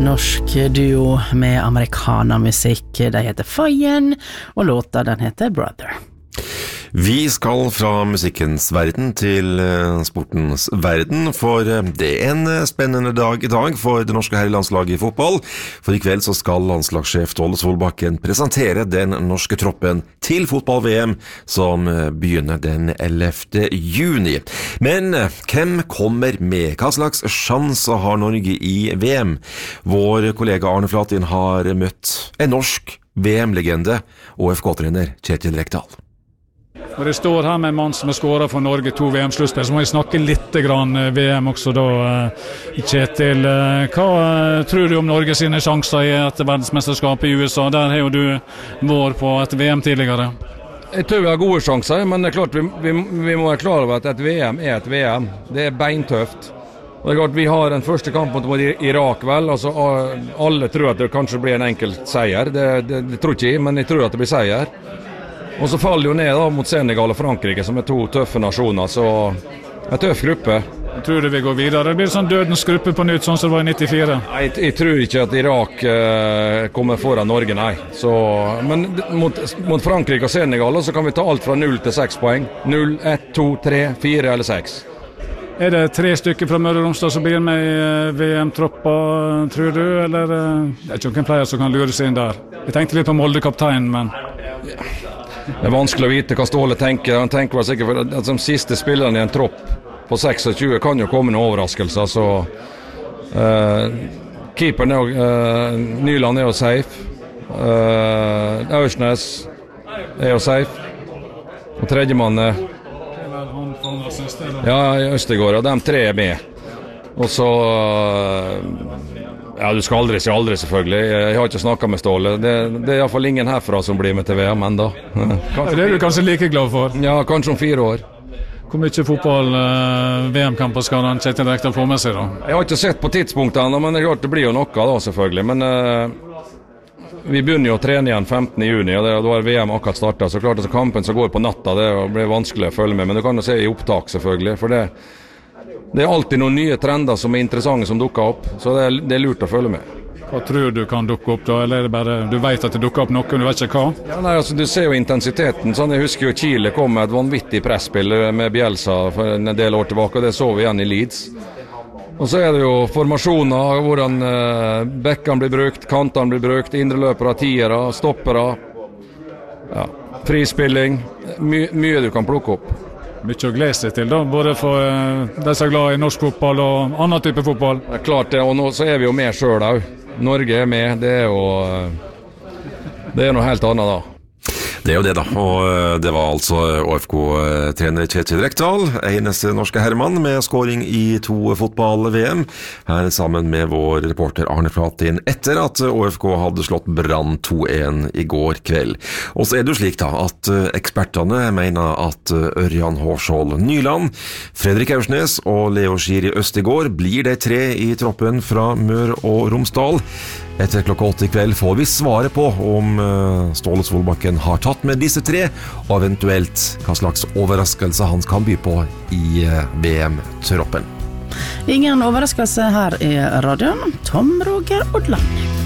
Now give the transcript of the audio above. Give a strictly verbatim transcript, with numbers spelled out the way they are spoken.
Norsk duo med amerikanermusikk. De heter Fayen, og låta den heter Brother. Vi skal fra musikkens verden til sportens verden, for det er en spennende dag i dag for det norske herrelandslaget i fotball. For i kveld så skal landslagssjef Ståle Solbakken presentere den norske troppen til fotball-V M, som begynner den ellevte juni. Men hvem kommer med? Hva slags sjanser har Norge i V M? Vår kollega Arne Flatin har møtt en norsk V M-legende, O F K-trener Kjetil Rekdal. Når jeg står her med en mann som har skåret for Norge to V M-sluttspill, så må jeg snakke litt grann V M også da. Kjetil, hva tror du om Norge sine sjanser i et verdensmesterskap i U S A? Der har jo du vært på et V M tidligere. Jeg tror vi har gode sjanser, men det er klart vi, vi, vi må være klar over at et V M er et V M. Det er beintøft. Og det er klart vi har en første kamp mot Irak vel, altså alle tror at det kanskje blir en enkel seier. Det, det, det tror ikke jeg, men jeg tror at det blir seier. Og så faller jo ned da mot Senegal og Frankrike, som er to tøffe nasjoner, så en tøff gruppe. Jeg tror du vil gå videre. Det blir sånn dødens gruppe på nytt, sånn som det var i nittifire. Nei, jeg, jeg tror ikke at Irak eh, kommer foran Norge, nei. Så, men mot, mot Frankrike og Senegal så kan vi ta alt fra null til seks poeng. null, ett, to, tre, fire eller seks. Er det tre stykker fra Møre og Romsdal som blir med i V M-troppa, tror du? Eller det er ikke noen pleier som kan lure seg inn der? Jeg tenkte litt på Molde-kapteinen, men... Ja. Det er vanskelig å vite hva Ståle tenker. Han tenker vel sikkert for at de siste spillerne i en tropp på tjueseks kan jo komme noen overraskelser. Så uh, keeperen er jo uh, Nyland er jo safe. Uh, Aursnes er jo safe. Og tredjemann er ja, Østegård, og de tre er med. Og så uh, ja, du skal aldri si aldri selvfølgelig. Jeg har ikke snakket med Ståle. Det, det er i hvert fall ingen herfra som blir med til V M enda. Det er du kanskje like glad for? Ja, kanskje om fire år. Hvor mye fotball-V M-kamper skal han Kjetil Rekdal få med seg da? Jeg har ikke sett på tidspunktet enda, men det er klart det blir jo noe da selvfølgelig. Men uh, vi begynner jo å trene igjen femtende juni, og det, da er V M akkurat startet. Så klart at kampen som går på natta, det blir vanskelig å følge med. Men du kan jo se i opptak selvfølgelig, for det Det er alltid noen nye trender som er interessante som dukker opp, så det er, det er lurt å følge med. Hva tror du kan dukke opp da, eller er det bare, du vet at det dukker opp noe, du vet ikke hva? Ja, nei, altså, du ser jo intensiteten, sånn, jeg husker jo Chile kom med et vanvittig presspill med Bielsa for en del år tilbake, og det så vi igjen i Leeds. Og så er det jo formasjoner, hvordan eh, bekkene blir brukt, kantene blir brukt, indreløpere, tiere, stoppere, ja, frispilling, My, mye du kan plukke opp. Mye å glede seg til da, både for uh, de som er glad i norsk fotball og annen type fotball. Det er klart det, og nå så er vi jo med selv da. Norge er med, det er jo det er noe helt annet da. Det er jo det da, og det var altså O F K-trener Kjetil Rekdal, eneste norske herremann med scoring i to fotball-V M, her sammen med vår reporter Arne Flatin, etter at O F K hadde slått Brann to en i går kveld. Og så er det jo slik da, at ekspertene mener at Ørjan Hårsål Nyland, Fredrik Aursnes og Leo Schiri Østegård blir de tre i troppen fra Møre og Romsdal. Etter klokka åtte i kveld får vi svaret på om Ståle Solbakken har tatt med disse tre, og eventuelt hva slags overraskelse han kan by på i V M-troppen. Ingen overraskelse her i radioen. Tom Roger Odland.